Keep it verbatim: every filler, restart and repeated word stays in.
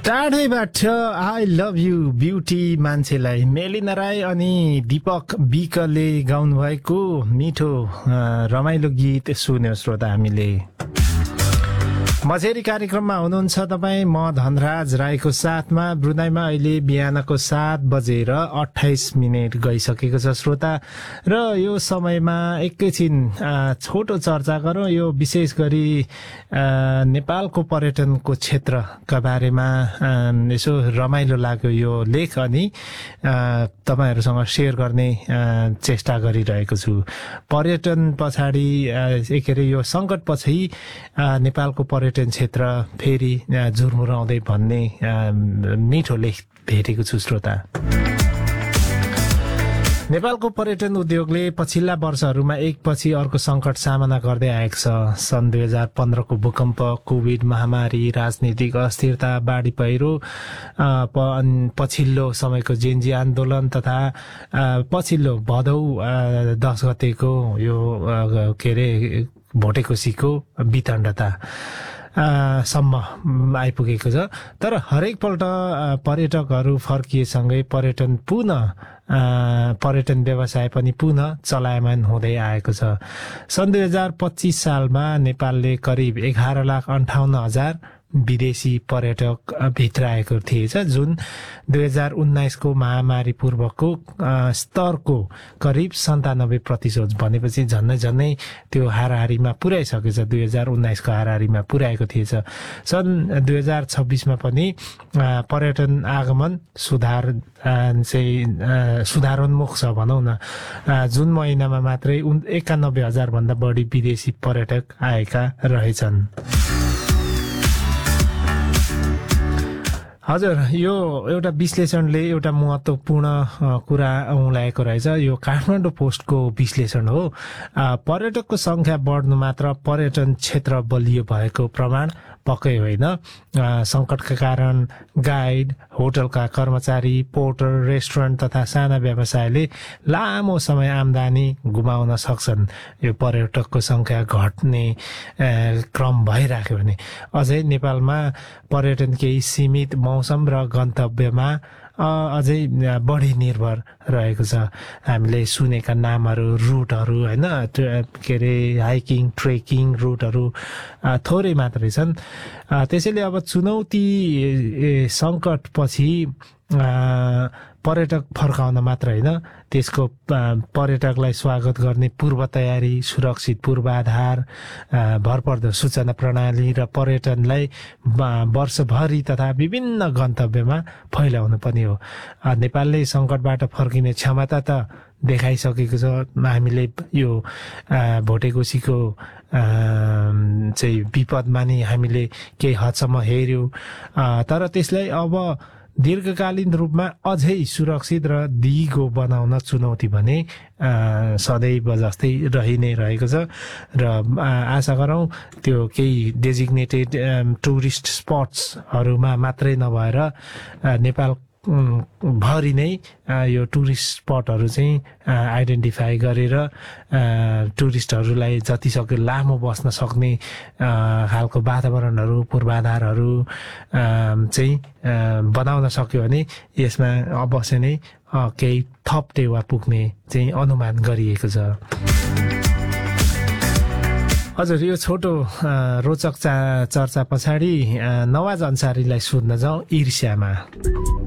टाढैबाट I love you beauty मान्छेलाई मेलिना राई अनि दीपक विकले गाउनु भएको मिठो रमाइलो गीत सुन्यो श्रोता हामीले। मझेरी कार्यक्रममा हुनुहुन्छ तपाईँ, म धनराज राईको साथमा। ब्रुनाईमा अहिले बिहानको सात बजेर अठाइस मिनट गइसकेको छ श्रोता, र यो समयमा एकैछिन छोटो चर्चा गरौँ। यो विशेष गरी नेपालको पर्यटनको क्षेत्रका बारेमा यसो रमाइलो लाग्यो यो लेख, अनि तपाईँहरूसँग सेयर गर्ने चेष्टा गरिरहेको छु। पर्यटन पछाडि के अरे यो सङ्कट पछि नेपालको पर्यटन क्षेत्र फेरि झुरमुराउँदै भन्ने मिठो लेख भेटेको छु श्रोता। नेपालको पर्यटन उद्योगले पछिल्ला वर्षहरूमा एकपछि अर्को सङ्कट सामना गर्दै आएको छ। सन् दुई हजार पन्ध्रको भूकम्प, कोभिड महामारी, राजनीतिक अस्थिरता, बाढी पहिरो, पछिल्लो समयको जेन्जी आन्दोलन तथा पछिल्लो भदौ दस गतेको यो के अरे भोटेकोसीको वितण्डता सम्म आइपुगेको छ। तर हरेकपल्ट पर्यटकहरू फर्किएसँगै पर्यटन पुनः पर्यटन व्यवसाय पनि पुनः चलायमान हुँदै आएको छ। सन् दुई हजार पच्चिस सालमा नेपालले करिब एघार लाख अन्ठाउन्न हजार विदेशी पर्यटक भित्राएको थिएछ, जुन दुई हजार उन्नाइसको महामारी पूर्वको स्तरको करिब सन्तानब्बे प्रतिशत भनेपछि झन्नै झन्नै त्यो हाराहारीमा पुर्याइसकेछ। दुई हजार उन्नाइसको हाराहारीमा पुर्याएको थिएछ। सन् दुई हजार छब्बिसमा पनि पर्यटन आगमन सुधार चाहिँ सुधारोन्मुख छ भनौँ न। जुन महिनामा मात्रै एकानब्बे हजार भन्दा बढी विदेशी पर्यटक आएका रहेछन्। हजुर, यो एउटा विश्लेषणले एउटा महत्त्वपूर्ण कुरा औँल्याएको रहेछ। यो काठमाडौँ पोस्टको विश्लेषण हो। पर्यटकको संख्या बढ्नु मात्र पर्यटन क्षेत्र बलियो भएको प्रमाण पक्कै होइन। सङ्कटका कारण गाइड, होटलका कर्मचारी, पोर्टर, रेस्टुरेन्ट तथा साना व्यवसायले लामो समय आम्दानी गुमाउन सक्छन्। यो पर्यटकको संख्या घट्ने क्रम भइराख्यो भने अझै नेपालमा पर्यटन केही सीमित मौसम र गन्तव्यमा अझै बढी निर्भर रहेको छ। हामीले सुनेका नामहरू, रुटहरू होइन, के अरे हाइकिङ, ट्रेकिङ रुटहरू थोरै मात्रै छन्। त्यसैले अब चुनौती सङ्कट पछि पर्यटक फर्काउन मात्र होइन, त्यसको पर्यटकलाई स्वागत गर्ने पूर्व तयारी, सुरक्षित पूर्वाधार, भरपर्दो सूचना प्रणाली र पर्यटनलाई वर्षभरि तथा विभिन्न गन्तव्यमा फैलाउनु पनि हो। नेपालले सङ्कटबाट फर्किने क्षमता त देखाइसकेको छ। हामीले यो भोटेकोसीको चाहिँ विपदमा नि हामीले केही हदसम्म हेऱ्यौँ, तर त्यसलाई अब दीर्घकालीन रूपमा अझै सुरक्षित र दिगो बनाउन चुनौती भने सदैव जस्तै रहि नै रहेको छ। र आशा गरौँ त्यो केही डेजिग्नेटेड टुरिस्ट स्पट्सहरूमा मात्रै नभएर नेपाल भरि नै यो टुरिस्ट स्पटहरू चाहिँ आइडेन्टिफाई गरेर टुरिस्टहरूलाई जतिसक्दो लामो बस्न सक्ने खालको वातावरणहरू, पूर्वाधारहरू चाहिँ बनाउन सक्यो भने यसमा अवश्य नै केही थप टेवा पुग्ने चाहिँ अनुमान गरिएको छ। हजुर, यो छोटो रोचक चर्चा पछाडि नवाज अन्सारीलाई सोध्न जाउँ ईर्ष्यामा।